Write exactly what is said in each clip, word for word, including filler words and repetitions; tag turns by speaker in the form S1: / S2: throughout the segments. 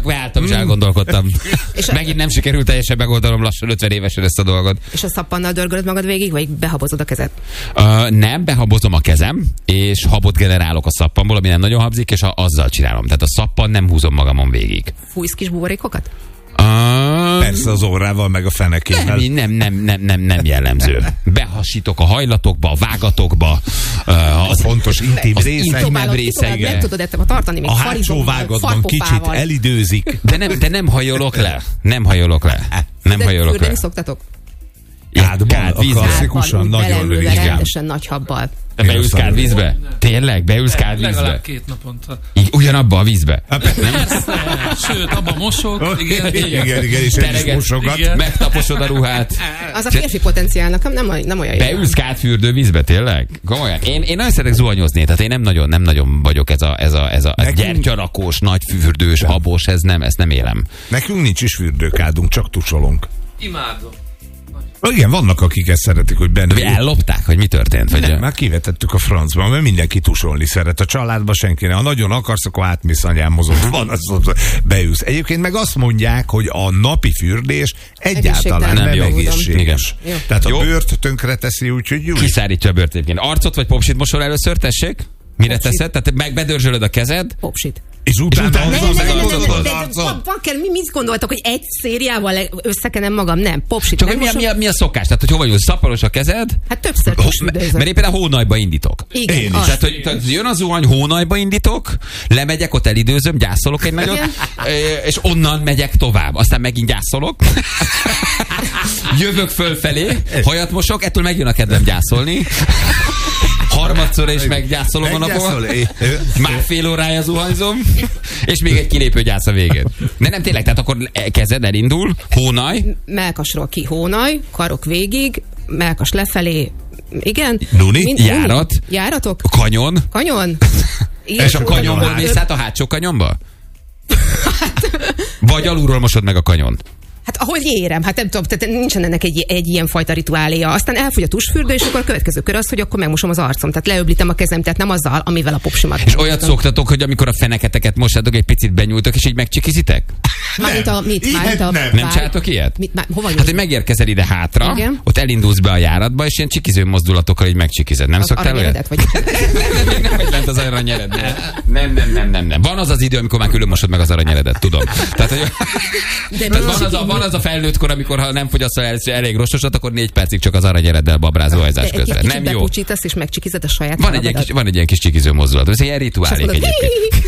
S1: megbeálltam, és elgondolkodtam. És megint nem sikerült teljesen megoldanom lassan ötven évesen ezt a dolgot.
S2: És a szappannal dörgölöd magad végig, vagy behabozod a kezed?
S1: Uh, nem, behabozom a kezem, és habot generálok a szappanból, ami nem nagyon habzik, és a, azzal csinálom. Tehát a szappan nem húzom magamon végig.
S2: Fújsz kis buborékokat?
S1: Uh,
S3: Persze az órával, meg a fenekével.
S1: Nem, nem, nem, nem, nem, nem jellemző. Behasítok a hajlatokba, a vágatokba, uh, az
S3: fontos intim
S1: intimebb részeire.
S2: Nem tudod ettől tartani, még
S3: a hátsó vágatban kicsit elidőzik.
S1: De nem, de nem hajolok le. Nem hajolok le. Nem
S2: de
S1: hajolok le.
S2: Fürdeni szoktatok?
S3: Kádban, a klasszikusan nagyon
S2: rövid. Rendesen nagy habbal.
S1: De beülsz kádvízbe? Tényleg? Beülsz kádvízbe?
S4: Legalább két naponta.
S1: Ugyanabba a vízbe?
S4: Sőt, abban mosok. Igen,
S3: igen, igen, igen, és el is mosogat.
S1: Megtaposod a ruhát.
S2: Az a férfi potenciálnak nem, nem olyan jó.
S1: Beülsz kádfürdő vízbe, tényleg? Komolyan. Én, én nagyon szeretek zuhanyozni, tehát én nem nagyon, nem nagyon vagyok ez a, ez a, ez a gyertyarakós, nagy fürdős, habos, ez nem, ezt nem élem.
S3: Nekünk nincs is fürdőkádunk, csak tusolunk.
S4: Imádom.
S3: Igen, vannak, akik ezt szeretik, hogy benne.
S1: Vagy ellopták, hogy mi történt? Vagy
S3: nem, már kivetettük a francba, mert mindenki tusolni szeret. A családban senki nem. Ha nagyon akarsz, akkor átmész anyámhoz, ott van, az, beülsz. Egyébként meg azt mondják, hogy a napi fürdés egyáltalán nem, nem egészséges. Tehát jó. A bőrt tönkre teszi, úgyhogy jó.
S1: Kiszárítja a bőrt egyébként. Arcot vagy popsit mosol először, tessék? Mire popsit. Teszed? Tehát meg bedörzsölöd a kezed?
S2: Popsit.
S3: És utána,
S1: és utána
S3: az
S1: nem, nem,
S2: nem, nem, nem, nem, mi mit gondoltak, hogy egy szériával összekenem magam? Nem, popsit.
S1: Csak mi a, mi, a, mi a szokás? Tehát, hogy hova jön, szapparos a kezed?
S2: Hát többször tusfürdőzöm.
S1: Mert én például hónajba indítok.
S2: Igen.
S1: Én is. Tehát, hogy tehát jön a zuhany, hónajba indítok, lemegyek, ott elidőzöm, gyászolok egy nagyot, és onnan megyek tovább. Aztán megint gyászolok. Jövök fölfelé, hajat mosok, ettől megjön a kedvem gyászolni. Harmadszor is meggyászolom a napon. Már fél órája zuhanyzom, és még egy kilépő gyász a végén. De nem tényleg, tehát akkor kezed elindul, hónaj.
S2: Mellkasról ki hónaj, karok végig, mellkas lefelé, igen.
S1: Nuni, Min- járat.
S2: Járatok.
S1: Kanyon.
S2: Kanyon.
S1: Igen, és a kanyonból mész át a hátsó kanyonba? Vagy alulról mosod meg a kanyont?
S2: Hát ahogy érem, hát nem tudom, tehát nincsen ennek egy, egy ilyen fajta rituáléja. Aztán elfogy a tusfürdő, és akkor a következő kör az, hogy akkor megmosom az arcom. Tehát leöblítem a kezem, tehát nem azzal, amivel a popsimat.
S1: És olyat szoktatok, hogy amikor a feneketeket mosátok, egy picit benyújtok, és így megcsikizitek?
S2: Mármint a mit? Mármint a
S1: nem. Nem csináltok ilyet?
S2: Mit, má, hova
S1: hát, hogy megérkezel ide hátra, igen? Ott elindulsz be a járatba, és ilyen csikiző mozdulatokkal így megcsikized. Nem szoktál olyat?
S2: Vagy...
S1: nem, nem vagy lent az aranyered. Nem, nem, nem, nem, nem. Van az az idő, amikor már külön mosod meg az aranyeredet, tudom. Tehát, hogy... Tehát van, az a, van az a felnőtt kor, amikor ha nem fogyasztol el, elég rostosat, akkor négy percig csak az aranyereddel babrázó hajzás közben. Nem jó.
S2: Bepucsítasz és megcsikized a saját
S1: van egy, ilyen kis, van egy ilyen kis csikiző mozdulat. Ez ilyen rituálék egyébként.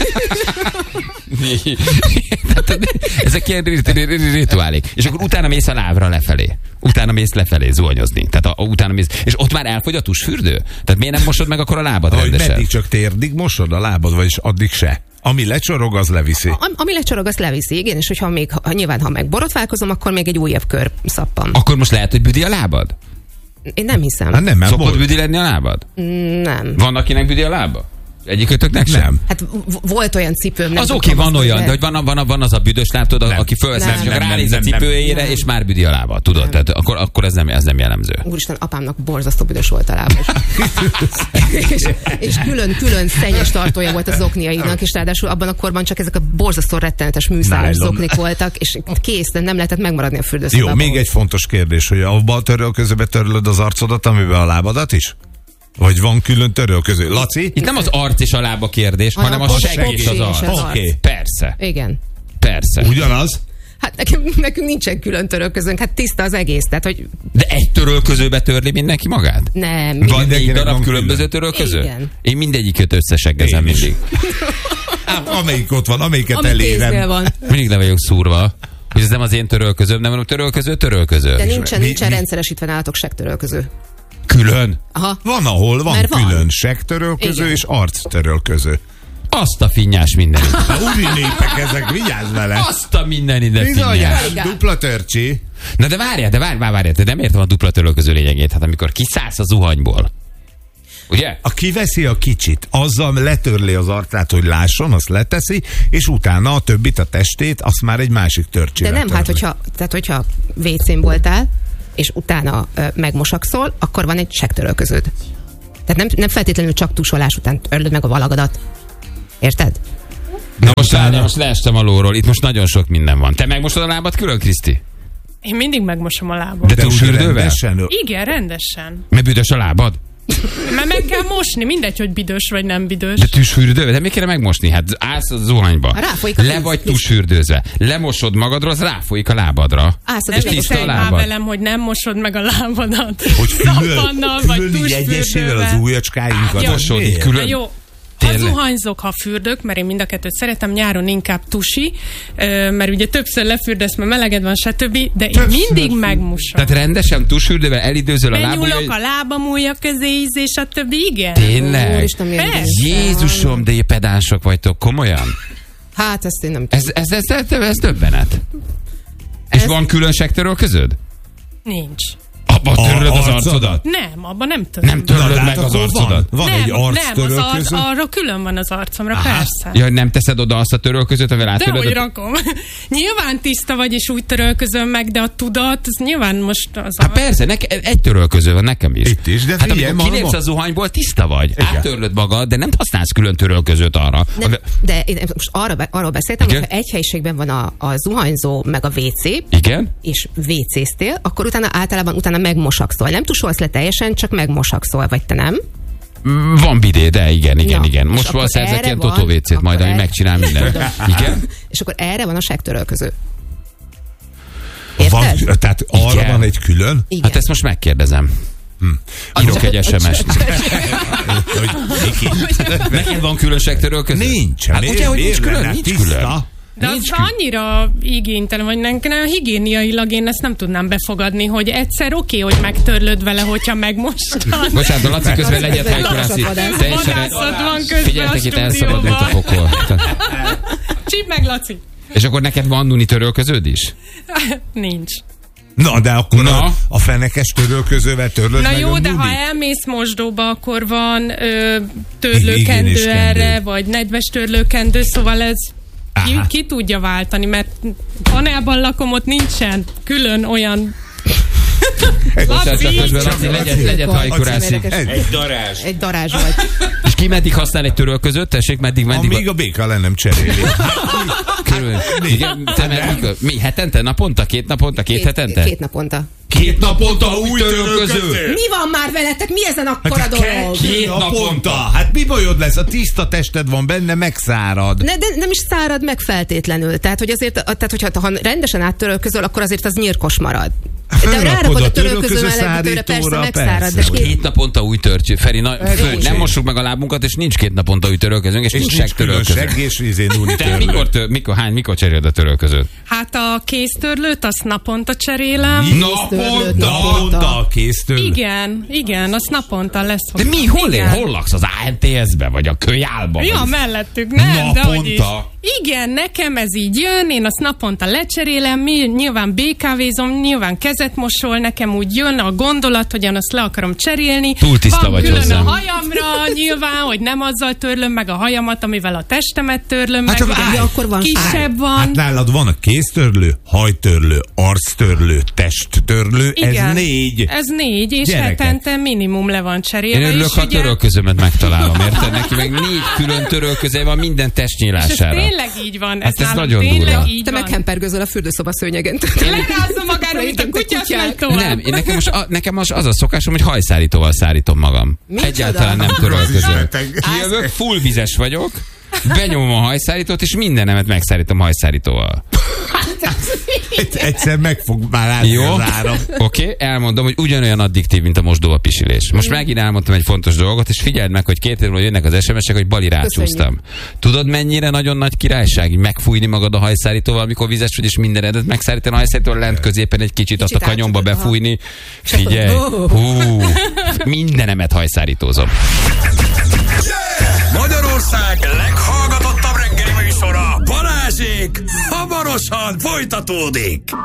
S1: Ezek ilyen rituálék. És akkor utána mész a lábra lefelé. Utána mész lefelé zuhanyozni. Tehát a, utána mész. És ott már elfogy a tusfürdő? Tehát miért nem mosod meg akkor a lábad rendesen?
S3: Meddig csak térdig mosod a lábad, vagyis addig se. Ami lecsorog, az leviszi.
S2: A, ami lecsorog, az leviszi, igen, és hogyha még, ha, nyilván, ha meg borotválkozom, akkor még egy újabb kör szappan.
S1: Akkor most lehet, hogy büdi a lábad?
S2: Én nem hiszem.
S3: Hát nem, mert
S1: szokott büdi lenni a lábad?
S2: Nem.
S1: Van, akinek büdi a lába? Egyikötöknek sem?
S3: Nem.
S2: Hát volt olyan cipőm. Nem
S1: az oké, okay, van olyan, de hogy van, van, van az a büdös láb, tudod,
S3: nem.
S1: aki fölvesz, csak ránéz a cipőjére, és már büdi a lába, tudod? Tehát akkor, akkor ez, nem, ez nem jellemző.
S2: Úristen, apámnak borzasztó büdös volt a lába. és, és külön, külön szennyes tartója volt az zokniainak, és ráadásul abban a korban csak ezek a borzasztó rettenetes műszálas zoknik voltak, és kész, de nem lehetett megmaradni a fürdőszobában.
S3: Jó, még egy fontos kérdés, hogy abban a törölközőbe törlöd az arcodat, amiben a lábadat is? Vagy van külön törölköző? Laci?
S1: Itt nem az arc és a lába kérdés, hanem a segg és az arc.
S2: Oké.
S1: Okay. Persze.
S2: Igen.
S1: Persze.
S3: Ugyanaz?
S2: Hát nekünk, nekünk nincsen külön törölközőnk, hát tiszta az egész. Tehát, hogy...
S1: De egy törölközőbe törli mindenki magát?
S2: Nem.
S1: Van négy darab különböző törölköző?
S2: Igen.
S1: Én mindegyiket összeseggezem mindig.
S3: Hát, amelyik ott van, amelyiket
S2: Ami
S3: elérem.
S2: Van.
S1: Mindig le vagyok szúrva. Hogy ez nem az én törölközőm, nem van törölköző, törölköző.
S2: De nincsen, mi, nincsen mi? rendszeresítve nálatok segtörölköző.
S1: Külön?
S2: Aha.
S3: Van, ahol van
S2: Mert
S3: külön
S2: van.
S3: segtörölköző és arctörölköző.
S1: Azt a finnyás mindenit.
S3: Úri népek ezek, vigyázz vele.
S1: Azt a mindenit, de finnyás.
S3: Dupla törcsi. Na
S1: de várjál, de várj, várj, várjál, te nem értem a dupla törölköző lényegét. Hát amikor kiszállsz a zuhanyból, ugye?
S3: A kiveszi a kicsit, azzal letörli az arcát, hogy lásson, azt leteszi, és utána a többit, a testét, azt már egy másik törcsére
S2: De nem,
S3: törli.
S2: hát hogyha, tehát hogyha vécén voltál, és utána ö, megmosakszol, akkor van egy segtörölköződ. Tehát nem, nem feltétlenül csak tusolás után törlöd meg a valagadat. Érted?
S1: Na most várjál, most leestem a lóról. Itt most nagyon sok minden van. Te megmosod a lábad külön, Kriszti?
S5: Én mindig megmosom a lábam.
S1: De te fürdővel?
S3: Rendesen?
S5: Igen, rendesen.
S1: Mert büdös a lábad?
S5: Mert meg kell mosni, mindegy, hogy büdös vagy nem büdös.
S1: De tűzfürdővel? De mi kéne megmosni? Hát állsz a zuhanyba.
S2: Ráfolyik a
S1: Le
S2: víz,
S1: vagy
S2: víz.
S1: tusfürdőzve. Lemosod magadról, az ráfolyik a lábadra.
S2: Állsz a
S1: És
S5: Nem
S2: vízbe,
S1: tiszta a
S5: beszélj már
S1: lábad.
S5: velem, hogy nem mosod meg a lábadat.
S3: Hogy
S5: Szappannal vagy
S3: külön így egyesével az
S5: tusfürdővel.
S3: ujjacskáinkat.
S5: Jó.
S1: Mosod így
S5: Na
S1: külön.
S5: jó, ha
S1: Tényleg?
S5: zuhanyzok, ha fürdök, mert én mind a kettőt szeretem, nyáron inkább tusi, ö, mert ugye többször lefürdesz, mert meleged van, stb., de én mindig megmosom.
S1: Tehát rendesen tusfürdővel elidőzöl a
S5: Benyúlok
S1: lábujjai.
S5: a lábam ujja közé, íz, és a többi, igen.
S1: Tényleg?
S2: Úristen, milyen
S5: Persze.
S2: ideges.
S1: Jézusom, de pedánsok vagytok, komolyan?
S2: Hát ezt én nem tudom.
S1: Ez, ez, ez, ez, ez döbbenet. És
S2: Ez-
S1: van külön sektörölköződ?
S5: Nincs.
S1: Abba töröd az arcodat?
S5: Nem, abban nem tudom.
S1: Nem töröd
S3: hát
S1: meg az
S3: akkor
S1: arcodat?
S3: Van, van
S5: nem,
S3: egy
S5: nem, az
S3: arctörölköző.
S5: ar- arra külön van az arcomra, persze.
S1: Ja, nem teszed oda azt a törölközőt, amivel
S5: De
S1: áttöröd?
S5: hogy
S1: a-
S5: rakom. Nyilván tiszta vagy, és úgy törölközöm meg, de a tudat, az nyilván most az
S1: Hát
S5: a...
S1: persze, nek- egy törölköző van nekem is.
S3: Itt is, de
S1: hát
S3: figyelj,
S1: amikor
S3: ma-
S1: kilépsz
S3: ma-
S1: a zuhanyból, tiszta vagy.
S3: Igen.
S1: Áttörlöd magad, de nem használsz külön törölközőt arra.
S2: Nem,
S1: A-
S2: de én most arra, be- arról beszéltem,
S1: Igen?
S2: hogy ha egy helyiségben van a, a zuhanyzó, meg a vé cé,
S1: Igen?
S2: és vécéztél, akkor utána általában utána megmosakszol. Nem tusolsz le teljesen, csak megmosakszol, vagy te nem?
S1: Mm, Van bidé, de igen, igen,
S2: Ja,
S1: igen.
S2: és
S1: Most
S2: akkor
S1: valószínűleg
S2: erre
S1: ilyen
S2: van-
S1: Totó vécét majd,
S2: akkor
S1: ami
S2: erre-
S1: megcsinál mindent. Igen?
S2: És akkor erre van a segtörölköző.
S3: Van,
S2: Érted?
S3: tehát arra
S1: Igen.
S3: van egy külön?
S2: Igen.
S1: Hát ezt most megkérdezem. Írok egy es em est.
S3: Hogy Miki,
S1: Neked van külön sektörölköző?
S3: nincs.
S1: Hát
S3: miért-
S1: ugye, hogy nincs
S3: miért
S1: külön?
S3: lenne?
S1: Nincs
S3: Tiszta.
S1: külön.
S5: De az
S1: Nincs külön.
S5: annyira igénytelen, vagy nem, nem, higiéniailag én ezt nem tudnám befogadni, hogy egyszer oké, okay, hogy megtörlöd vele, hogyha megmostad.
S1: Bocsánat, a Laci közben legyet
S2: közben
S1: hajkurászi.
S2: lassabban
S1: Teljesen
S5: Vadászat van közben a
S1: figyeljetek, itt elszabadult a
S5: stúdióban.
S1: pokol.
S5: Csíp meg, Laci!
S1: És akkor neked van nuni törölköződ is?
S5: Nincs.
S3: Na, de akkor
S1: Na.
S3: a, a fenekes törölközővel törlöd
S5: Na
S3: meg
S5: jó,
S3: a
S5: de ha
S3: nudit?
S5: elmész mosdóba, akkor van ö,
S3: Higiénis
S5: törlőkendő
S3: kendő.
S5: erre, vagy nedves törlőkendő, szóval ez ki,
S3: Aha.
S5: ki tudja váltani, mert panelban lakom, ott nincsen külön olyan...
S1: Bocsánat, csak
S5: Laci!
S1: közben Laci, legyet, legyet hajkurászi.
S2: Egy
S3: darázs.
S2: Egy darázs vagy.
S1: És ki meddig használ egy törölközőt? Tessék, meddig, meddig?
S3: Amíg a béka le nem cseréli.
S1: Körül. Igen, te meddig? Mi, hetente, naponta, két naponta, két, hetente?
S2: Két naponta.
S1: Két naponta új törölköző.
S2: Mi van már veletek? Mi ezen akkora
S3: Hát
S2: dolog?
S1: Két
S3: naponta.
S1: naponta.
S3: Hát mi bajod lesz? A tiszta tested van benne, megszárad.
S2: Ne, de nem is szárad meg feltétlenül. Tehát, hogy azért, tehát, hogyha ha rendesen áttörölközöl, akkor azért az nyírkos marad. De
S3: Fölrakod
S2: rárakod
S3: a
S2: a törölköző
S3: törölköző
S2: mellettőre, persze
S3: szárítóra,
S2: megszárad.
S3: persze,
S2: De
S3: hogy-
S2: két-
S1: Két naponta új törcső. Feri, na, fő,
S3: nincs.
S1: nem mossuk meg a lábunkat, és nincs két naponta új törölközőnk, és,
S3: És
S1: nincs
S3: nincs
S1: seg
S3: külön
S1: törölköző.
S3: segg és izé nuni
S1: Te
S3: törlő.
S1: mikor, tör, mikor, hány, mikor cseréled a törölközőt?
S5: Hát a kéztörlőt, azt naponta cserélem.
S2: Naponta.
S3: Naponta a kéztől.
S5: Igen, igen, azt naponta lesz.
S1: De mi, hol,
S5: Igen.
S1: hol laksz? Az á en té es-be, vagy a kölyálba?
S5: Ja,
S1: vagy?
S5: mellettük, nem, de hogy is.
S1: Naponta?
S5: Igen, nekem ez így jön, én azt naponta lecserélem, mi, nyilván bé kávézom, nyilván kezet mosol, nekem úgy jön a gondolat, hogy én azt le akarom cserélni.
S1: Túl tiszta
S5: Van
S1: vagy
S5: külön
S1: hozzám.
S5: a hajamra, nyilván, hogy nem azzal törlöm meg a hajamat, amivel a testemet törlöm
S3: Hát
S5: meg.
S3: csak
S5: ugye
S3: állj,
S2: akkor van
S5: kisebb van.
S3: Hát nálad van a kéztörlő, hajtörlő, arctörlő, testtörlő,
S5: Igen.
S3: ez négy.
S5: Ez négy, és
S3: Gyerekek.
S5: hetente minimum le van cserélve.
S1: Én örülök,
S5: és
S1: ha a
S5: ugye-
S1: törölközőmet megtalálom, érted? Neki meg négy külön törölköző van minden
S5: És ez
S1: testnyílására.
S5: tényleg így van.
S1: Hát ez
S5: nálam
S1: nagyon
S5: tényleg
S1: durva.
S5: így
S2: Te
S5: van.
S2: meghempergözöl a fürdőszoba szőnyegen.
S5: Lerázza magára, mint a kutyás megy tovább.
S1: Nem, én nekem most, a, nekem most az a szokásom, hogy hajszárítóval szárítom magam.
S2: Micsoda?
S1: Egyáltalán nem törölközöm.
S3: beteg.
S1: Kijövök, full vizes vagyok, benyomom a hajszárítót, és mindenemet megszárítom hajszárítóval.
S3: Egyszer meg fog már látni
S1: Jó?
S3: az áram.
S1: Oké, okay, elmondom, hogy ugyanolyan addiktív, mint a mosdóba pisilés. Most megint elmondtam egy fontos dolgot, és figyeld meg, hogy két évről jönnek az es em esek, hogy Bali rácsúsztam. Tudod, mennyire nagyon nagy királyság így megfújni magad a hajszárítóval, amikor vizes vagy, és mindenedet megszárítani a hajszárítóval, lent középen egy kicsit, azt a
S2: Kicsit
S1: kanyomba
S2: átcsapod,
S1: befújni. Figyelj,
S2: Oh.
S1: hú, mindenemet hajszárítózom.
S6: Magyarország leghallgatottabb reggeli műsora, Balázsék, hamarosan folytatódik.